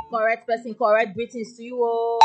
Correct person, correct greetings to you all.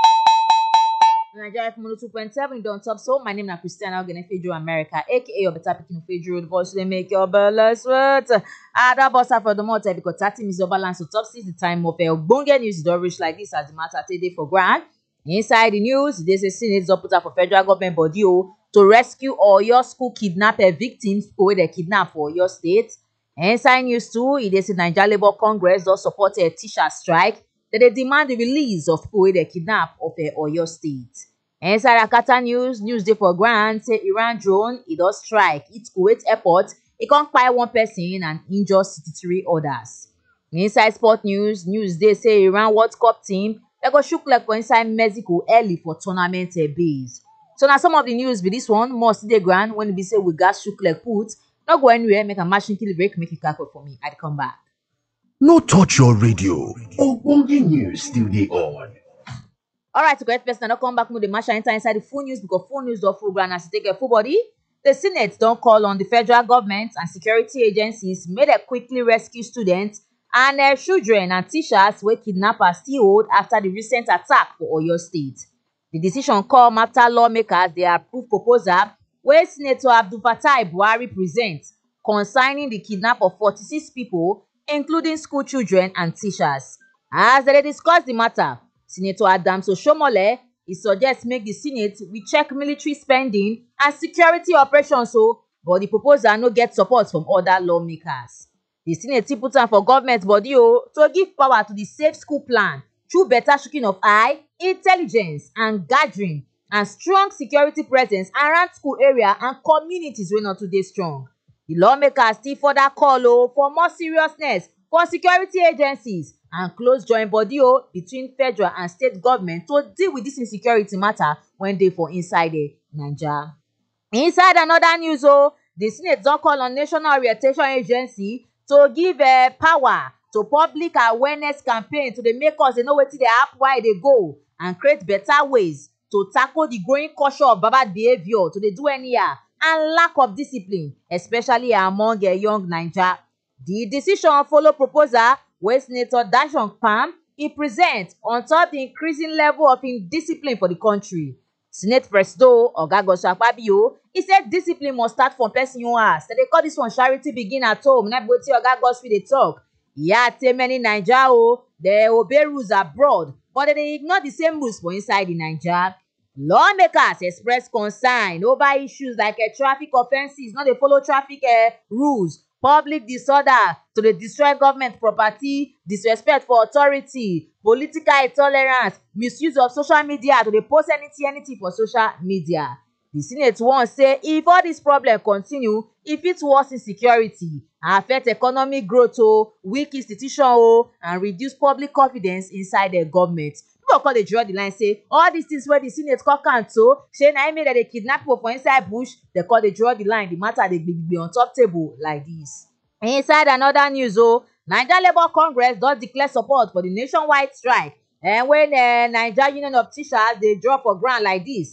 Nigeria FM 2.7 don't top. So my name is Christiana Ogene Fedro America, aka your better picking Fedro, the voice they make your belly sweat. That boss for the month because 30 minutes of balance to top 6 the time of Bonga news don't reach like this as the matter today for grand. Inside the news, there's a Senate put up for federal government body to rescue all your school kidnapper victims who they kidnap for your state. Inside news too, it is the Nigeria Labour Congress does support a teacher strike that they demand the release of people they kidnap of Oyo State. Inside Akata news day for grand say Iran drone it does strike its Kuwait airport. It can't buy one person and injure 63 others. Inside sport news day say Iran World Cup team they go shook like for inside Mexico early for tournament base. So now some of the news be this one more still dey grand when we say we got shook like put. Not go anywhere, make a machine kill break, make it calculate for me. I'd come back. No touch your radio. Ogbonge news still dey on. Alright, to correct person, I don't come back with the machine enter inside the full news because full news don't full ground as to take a full body. The Senate don't call on the federal government and security agencies made a quickly rescue students and their children and teachers where kidnappers still hold after the recent attack for Oyo State. The decision come after lawmakers they approve proposal where Senator Abdul Fattah Buhari presents concerning the kidnap of 46 people, including school children and teachers. As they discuss the matter, Senator Adams Oshomole he suggests make the Senate recheck military spending and security operations but the proposal no get support from other lawmakers. The Senate still put am for government body to give power to the Safe School Plan through better shooting of eye, intelligence and gathering and strong security presence around school area and communities wey not today strong. The lawmakers still further call for more seriousness for security agencies and close joint body between federal and state government to deal with this insecurity matter when dey for inside Naija. Inside another news the Senate don call on National Orientation Agency to give power to public awareness campaign to dey make us dey know wetin dey happen, why e dey go and create better ways to tackle the growing culture of bad behavior to dey do anyhow and lack of discipline, especially among young Naija. The decision follow proposal wey Senator Dashon Pam he present on top the increasing level of indiscipline for the country. Senate Presido Oga Godswill Akpabio he said discipline must start from person own house. They call this one charity begin at home. Na be wetin Oga Godswill dey talk. Yeah, tell many Naija they obey rules abroad, but they ignore the same rules for inside the Naija. Lawmakers express concern over issues like traffic offences, not dey follow traffic rules, public disorder, to dey destroy government property, disrespect for authority, political intolerance, misuse of social media to dey post anything for social media. The Senate warn say if all this problem continue, e fit worsen insecurity, affect economic growth weak institution and reduce public confidence inside the government. People come dey draw the line say all these things wey the Senate come count say na im make dem dey kidnap people for inside bush. They come dey draw the line, the matter dey be on top table like this. Inside another news Nigeria Labour Congress don declare support for the nationwide strike and when Nigeria Union of Teachers dey draw for ground like this.